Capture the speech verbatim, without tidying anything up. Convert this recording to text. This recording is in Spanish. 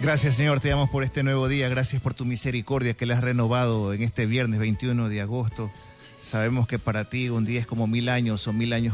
Gracias, Señor, te damos por este nuevo día. Gracias por tu misericordia que le has renovado en este viernes veintiuno de agosto. Sabemos que para ti un día es como mil años o mil años